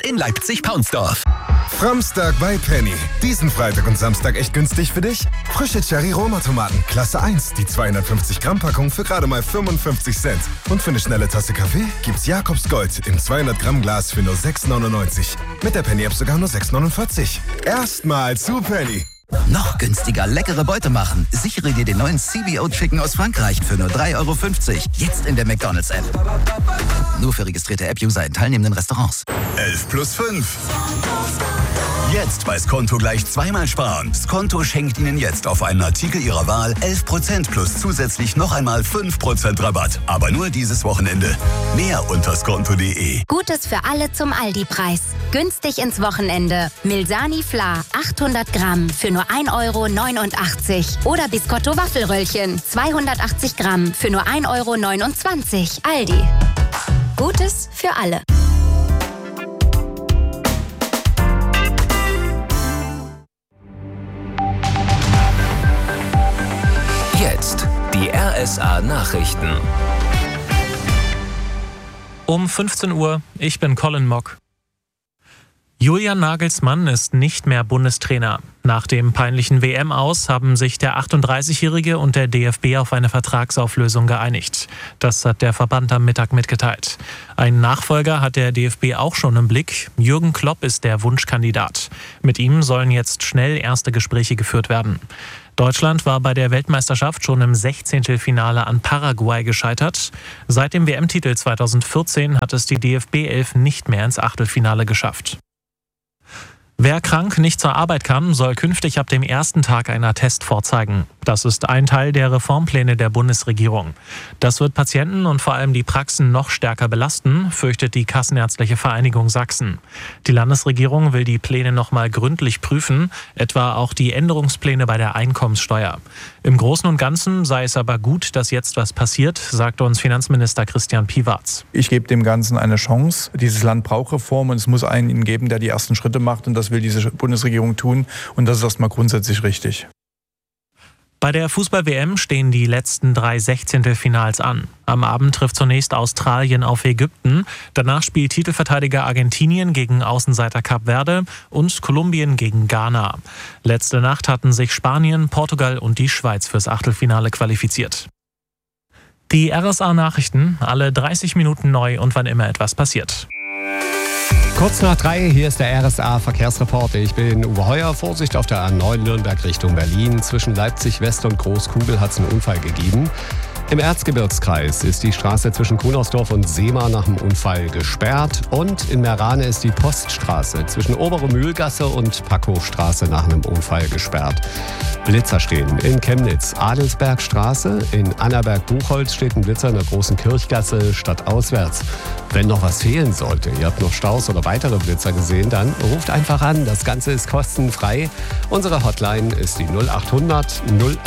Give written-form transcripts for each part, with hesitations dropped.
in Leipzig-Paunsdorf. Framstag bei Penny. Diesen Freitag und Samstag echt günstig für dich? Frische Cherry-Roma-Tomaten, Klasse 1, die 250-Gramm-Packung für gerade mal 55 Cent. Und für eine schnelle Tasse Kaffee gibt's Jakobs Gold im 200-Gramm-Glas für nur 6,99. Mit der Penny-App sogar nur 6,49. Erstmal zu Penny. Noch günstiger leckere Beute machen. Sichere dir den neuen CBO Chicken aus Frankreich für nur 3,50 €. Jetzt in der McDonald's-App. Nur für registrierte App-User in teilnehmenden Restaurants. 11 plus 5. Jetzt bei Skonto gleich zweimal sparen. Skonto schenkt Ihnen jetzt auf einen Artikel Ihrer Wahl 11% plus zusätzlich noch einmal 5% Rabatt. Aber nur dieses Wochenende. Mehr unter skonto.de. Gutes für alle zum Aldi-Preis. Günstig ins Wochenende. Milsani Fla 800 Gramm für nur 1,89 € oder Biscotto Waffelröllchen 280 Gramm für nur 1,29 € Aldi. Gutes für alle. Jetzt die RSA-Nachrichten. Um 15 Uhr, ich bin Colin Mock. Julian Nagelsmann ist nicht mehr Bundestrainer. Nach dem peinlichen WM-Aus haben sich der 38-Jährige und der DFB auf eine Vertragsauflösung geeinigt. Das hat der Verband am Mittag mitgeteilt. Einen Nachfolger hat der DFB auch schon im Blick. Jürgen Klopp ist der Wunschkandidat. Mit ihm sollen jetzt schnell erste Gespräche geführt werden. Deutschland war bei der Weltmeisterschaft schon im 16. an Paraguay gescheitert. Seit dem WM-Titel 2014 hat es die DFB-11 nicht mehr ins Achtelfinale geschafft. Wer krank nicht zur Arbeit kann, soll künftig ab dem ersten Tag einen Attest vorzeigen. Das ist ein Teil der Reformpläne der Bundesregierung. Das wird Patienten und vor allem die Praxen noch stärker belasten, fürchtet die Kassenärztliche Vereinigung Sachsen. Die Landesregierung will die Pläne noch mal gründlich prüfen, etwa auch die Änderungspläne bei der Einkommenssteuer. Im Großen und Ganzen sei es aber gut, dass jetzt was passiert, sagte uns Finanzminister Christian Piwarz. Ich gebe dem Ganzen eine Chance. Dieses Land braucht Reform und es muss einen geben, der die ersten Schritte macht, und das will diese Bundesregierung tun, und das ist erstmal grundsätzlich richtig. Bei der Fußball-WM stehen die letzten 3 Sechzehntelfinals an. Am Abend trifft zunächst Australien auf Ägypten. Danach spielt Titelverteidiger Argentinien gegen Außenseiter Kap Verde und Kolumbien gegen Ghana. Letzte Nacht hatten sich Spanien, Portugal und die Schweiz fürs Achtelfinale qualifiziert. Die RSA-Nachrichten, alle 30 Minuten neu und wann immer etwas passiert. Kurz nach 3, hier ist der RSA-Verkehrsreport. Ich bin Uwe Heuer. Vorsicht auf der A9 Nürnberg Richtung Berlin. Zwischen Leipzig West und Großkugel hat es einen Unfall gegeben. Im Erzgebirgskreis ist die Straße zwischen Kunersdorf und Seemar nach dem Unfall gesperrt. Und in Meerane ist die Poststraße zwischen Obere Mühlgasse und Packhofstraße nach einem Unfall gesperrt. Blitzer stehen in Chemnitz, Adelsbergstraße. In Annaberg-Buchholz steht ein Blitzer in der Großen Kirchgasse stadtauswärts. Wenn noch was fehlen sollte, ihr habt noch Staus oder weitere Blitzer gesehen, dann ruft einfach an. Das Ganze ist kostenfrei. Unsere Hotline ist die 0800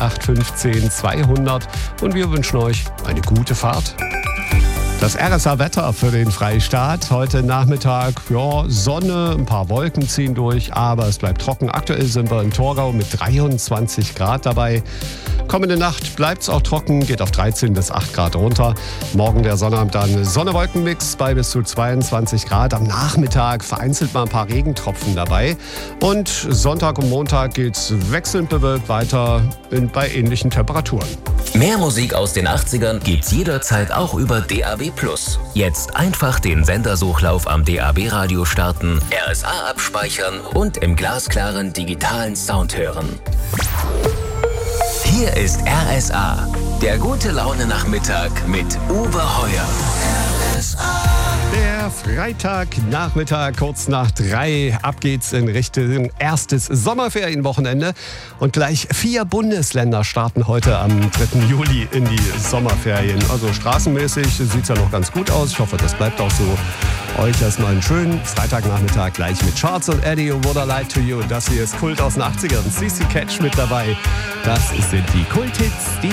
0815 200 und wir wünschen euch eine gute Fahrt. Das RSA-Wetter für den Freistaat. Heute Nachmittag, Sonne, ein paar Wolken ziehen durch, aber es bleibt trocken. Aktuell sind wir in Torgau mit 23 Grad dabei. Kommende Nacht bleibt es auch trocken, geht auf 13 bis 8 Grad runter. Morgen der Sonnabend dann Sonne-Wolken-Mix bei bis zu 22 Grad. Am Nachmittag vereinzelt mal ein paar Regentropfen dabei. Und Sonntag und Montag geht's wechselnd bewölkt weiter bei ähnlichen Temperaturen. Mehr Musik aus den 80ern gibt's jederzeit auch über DAB+. Jetzt einfach den Sendersuchlauf am DAB-Radio starten, RSA abspeichern und im glasklaren digitalen Sound hören. Hier ist RSA, der gute Laune-Nachmittag mit Uwe Heuer. Der Freitagnachmittag, kurz nach 3. Ab geht's in Richtung erstes Sommerferienwochenende. Und gleich 4 Bundesländer starten heute am 3. Juli in die Sommerferien. Also straßenmäßig sieht's ja noch ganz gut aus. Ich hoffe, das bleibt auch so. Euch erstmal einen schönen Freitagnachmittag gleich mit Charles und Eddie und Would I Lie to You. Das hier ist Kult aus den 80ern. CC Catch mit dabei. Das sind die Kulthits, die